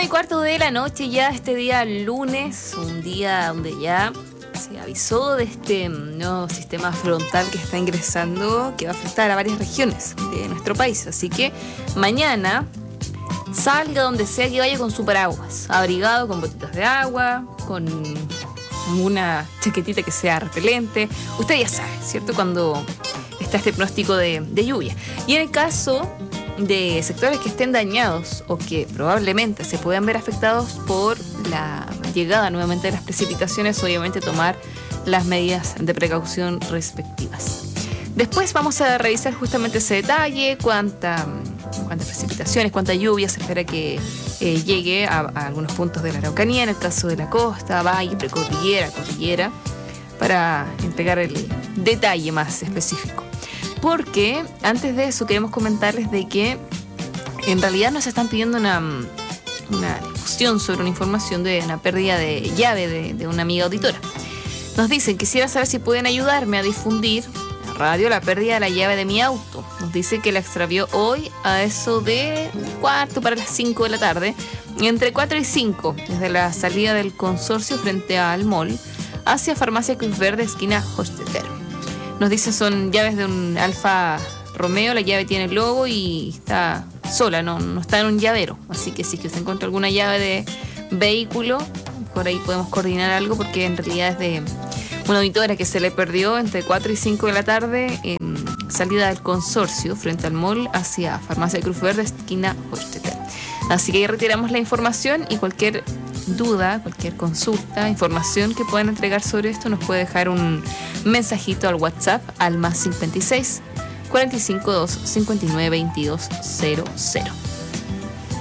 9:15 de la noche ya este día lunes, un día donde ya se avisó de este nuevo sistema frontal que está ingresando, que va a afectar a varias regiones de nuestro país. Así que mañana salga donde sea que vaya con su paraguas, abrigado con botitas de agua, con una chaquetita que sea repelente. Usted ya sabe, ¿cierto? Cuando está este pronóstico de lluvia. Y en el caso de sectores que estén dañados o que probablemente se puedan ver afectados por la llegada nuevamente de las precipitaciones, obviamente tomar las medidas de precaución respectivas. Después vamos a revisar justamente ese detalle, cuántas precipitaciones, cuánta lluvia se espera que llegue a algunos puntos de la Araucanía, en el caso de la costa, valle, cordillera, para entregar el detalle más específico. Porque antes de eso queremos comentarles de que en realidad nos están pidiendo una discusión sobre una información de una pérdida de llave de una amiga auditora. Nos dicen, quisiera saber si pueden ayudarme a difundir en la radio la pérdida de la llave de mi auto. Nos dice que la extravió hoy a eso de 4:45 de la tarde, entre 4 y 5, desde la salida del consorcio frente al mall, hacia Farmacia Cruz Verde, esquina Hostetter. Nos dice son llaves de un Alfa Romeo, la llave tiene el logo y está sola, no está en un llavero. Así que si usted encuentra alguna llave de vehículo, por ahí podemos coordinar algo, porque en realidad es de una auditora que se le perdió entre 4 y 5 de la tarde en salida del consorcio frente al mall hacia Farmacia Cruz Verde, esquina Hostetter. Así que ahí retiramos la información y cualquier duda, cualquier consulta, información que puedan entregar sobre esto, nos puede dejar un mensajito al WhatsApp al +56 452 59 22 00.